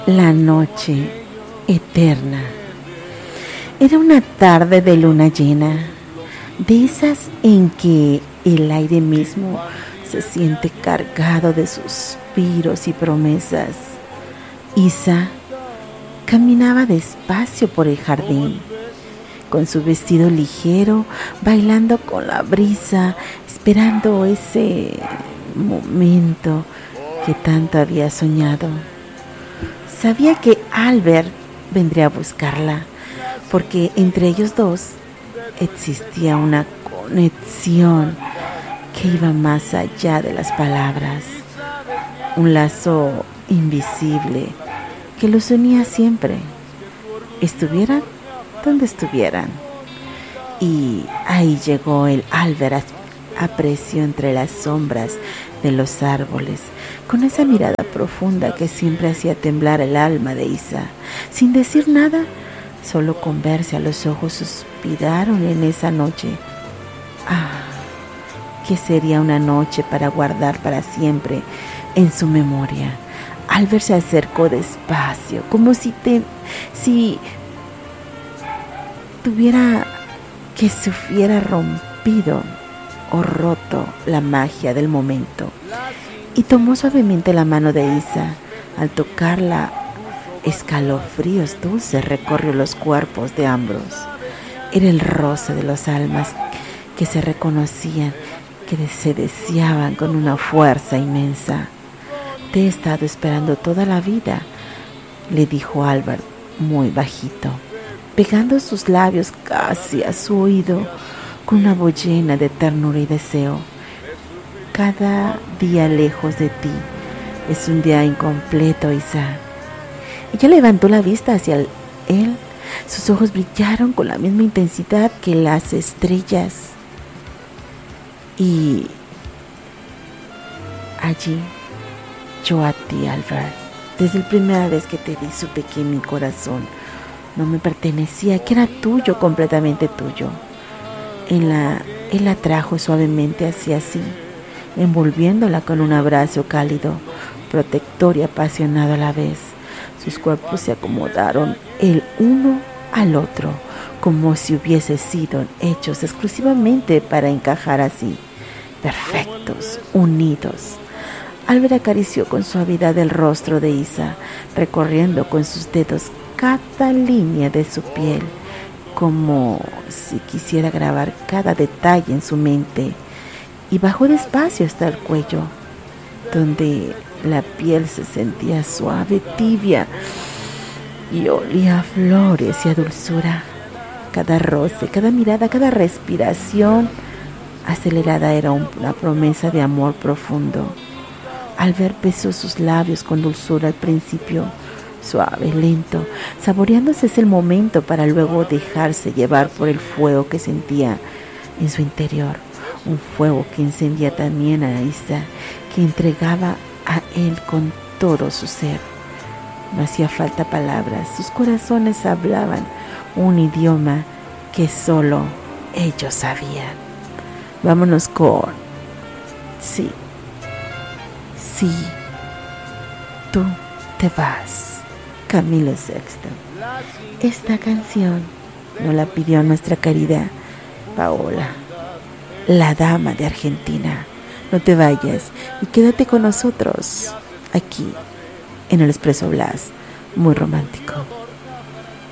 La noche eterna. Era una tarde de luna llena, de esas en que el aire mismo se siente cargado de suspiros y promesas. Isa caminaba despacio por el jardín, con su vestido ligero, bailando con la brisa, esperando ese momento que tanto había soñado. Sabía que Albert vendría a buscarla, porque entre ellos dos existía una conexión que iba más allá de las palabras, un lazo invisible que los unía siempre, estuvieran donde estuvieran. Y ahí llegó el Albert, apreció entre las sombras de los árboles, con esa mirada profunda que siempre hacía temblar el alma de Isa. Sin decir nada, solo con verse a los ojos, suspiraron en esa noche. Que sería una noche para guardar para siempre en su memoria. Albert se acercó despacio, como si tuviera que se hubiera rompido o roto la magia del momento, y tomó suavemente la mano de Isa. Al tocarla, escalofríos dulces recorrió los cuerpos de ambos. Era el roce de las almas que se reconocían, que se deseaban con una fuerza inmensa. «Te he estado esperando toda la vida», le dijo Albert muy bajito, pegando sus labios casi a su oído con una voz llena de ternura y deseo. «Cada día lejos de ti es un día incompleto, Isa». Ella levantó la vista hacia él. Sus ojos brillaron con la misma intensidad que las estrellas. «Y allí, yo a ti, Albert, desde la primera vez que te vi supe que mi corazón no me pertenecía, que era tuyo, completamente tuyo». Él la trajo suavemente hacia sí, envolviéndola con un abrazo cálido, protector y apasionado a la vez. Sus cuerpos se acomodaron el uno al otro, como si hubiesen sido hechos exclusivamente para encajar así, perfectos, unidos. Albert acarició con suavidad el rostro de Isa, recorriendo con sus dedos cada línea de su piel, como si quisiera grabar cada detalle en su mente, y bajó despacio hasta el cuello, donde la piel se sentía suave, tibia, y olía a flores y a dulzura. Cada roce, cada mirada, cada respiración acelerada era una promesa de amor profundo. Albert besó sus labios con dulzura al principio, suave, lento, saboreándose ese momento para luego dejarse llevar por el fuego que sentía en su interior, un fuego que encendía también a Isa, que entregaba a él con todo su ser. No hacía falta palabras, sus corazones hablaban un idioma que solo ellos sabían. Vámonos con Sí, tú te vas, Camilo Sexto. Esta canción nos la pidió nuestra querida Paola, la dama de Argentina. No te vayas y quédate con nosotros aquí en el Expreso Blas, muy romántico.